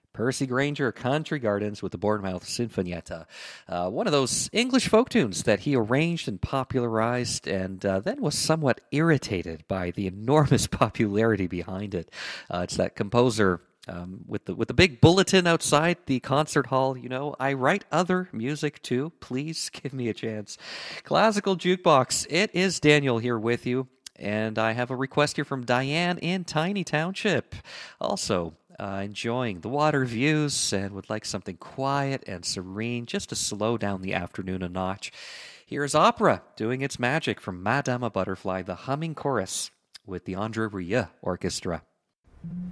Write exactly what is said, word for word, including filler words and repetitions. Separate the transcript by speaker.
Speaker 1: Percy Grainger, Country Gardens with the Bournemouth Sinfonietta. Uh, one of those English folk tunes that he arranged and popularized and uh, then was somewhat irritated by the enormous popularity behind it. Uh, it's that composer um, with the with the big bulletin outside the concert hall, you know, I write other music too. Please give me a chance. Classical Jukebox. It is Daniel here with you. And I have a request here from Diane in Tiny Township. Also, uh, enjoying the water views and would like something quiet and serene just to slow down the afternoon a notch. Here's opera doing its magic from Madama Butterfly, the Humming Chorus with the André Rieu Orchestra.